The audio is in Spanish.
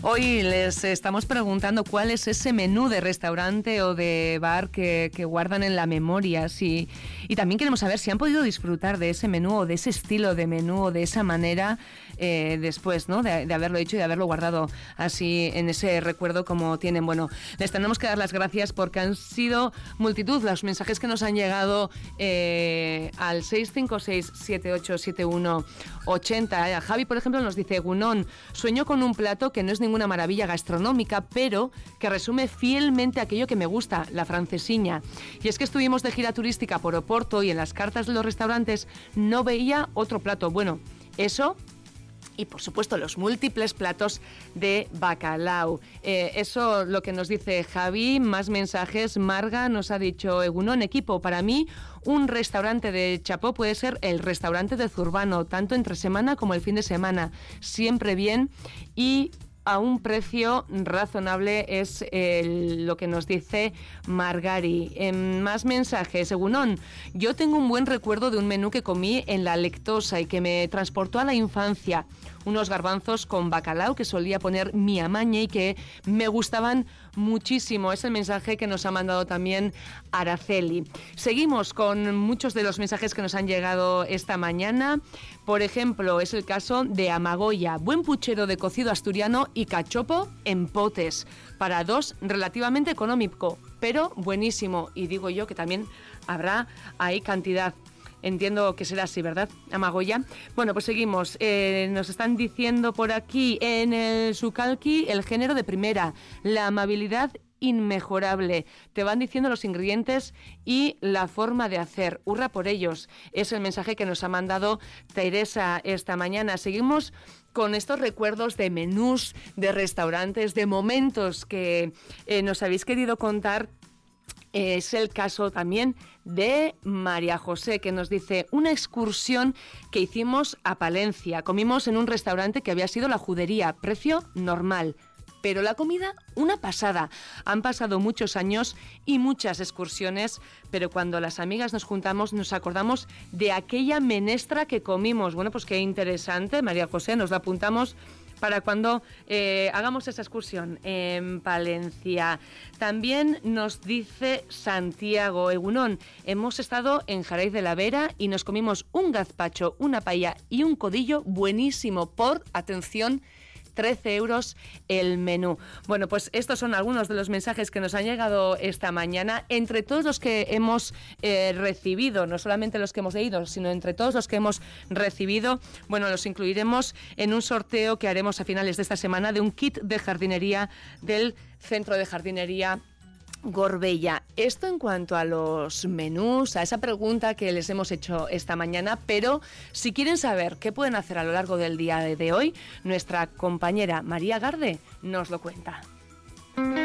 Hoy les estamos preguntando cuál es ese menú de restaurante o de bar que guardan en la memoria. Y también queremos saber si han podido disfrutar de ese menú o de ese estilo de menú o de esa manera después, ¿no? de haberlo hecho y de haberlo guardado así en ese recuerdo como tienen. Bueno, les tenemos que dar las gracias porque han sido multitud los mensajes que nos han llegado al 656-787180. Javi, por ejemplo, nos dice: Gunón, sueño con un plato que no es ninguna maravilla gastronómica, pero que resume fielmente aquello que me gusta, la francesiña. Y es que estuvimos de gira turística por Oporto y en las cartas de los restaurantes no veía otro plato. Bueno, eso... Y, por supuesto, los múltiples platos de bacalao. Eso lo que nos dice Javi. Más mensajes. Marga nos ha dicho: Egunon, equipo, para mí un restaurante de Chapó puede ser el restaurante de Zurbano, tanto entre semana como el fin de semana. Siempre bien y a un precio razonable, es lo que nos dice Margari. Más mensajes. Egunon, yo tengo un buen recuerdo de un menú que comí en La Lectosa y que me transportó a la infancia. Unos garbanzos con bacalao que solía poner mi amaña y que me gustaban muchísimo. Es el mensaje que nos ha mandado también Araceli. Seguimos con muchos de los mensajes que nos han llegado esta mañana. Por ejemplo, es el caso de Amagoya. Buen puchero de cocido asturiano y cachopo en potes. Para dos, relativamente económico, pero buenísimo. Y digo yo que también habrá ahí cantidad. Entiendo que será así, ¿verdad, Amagoya? Bueno, pues seguimos. Nos están diciendo por aquí, en el Sucalqui, el género de primera, la amabilidad inmejorable. Te van diciendo los ingredientes y la forma de hacer. Hurra por ellos. Es el mensaje que nos ha mandado Teresa esta mañana. Seguimos con estos recuerdos de menús, de restaurantes, de momentos que nos habéis querido contar. Es el caso también de María José, que nos dice: una excursión que hicimos a Palencia. Comimos en un restaurante que había sido La Judería, precio normal, pero la comida una pasada. Han pasado muchos años y muchas excursiones, pero cuando las amigas nos juntamos nos acordamos de aquella menestra que comimos. Bueno, pues qué interesante, María José, nos la apuntamos para cuando hagamos esa excursión en Palencia. También nos dice Santiago: Egunon, hemos estado en Jaraiz de la Vera y nos comimos un gazpacho, una paella y un codillo buenísimo por, atención, 13 euros el menú. Bueno, pues estos son algunos de los mensajes que nos han llegado esta mañana. Entre todos los que hemos recibido, no solamente los que hemos leído, sino entre todos los que hemos recibido, bueno, los incluiremos en un sorteo que haremos a finales de esta semana de un kit de jardinería del Centro de Jardinería Gorbella. Esto en cuanto a los menús, a esa pregunta que les hemos hecho esta mañana, pero si quieren saber qué pueden hacer a lo largo del día de hoy, nuestra compañera María Garde nos lo cuenta.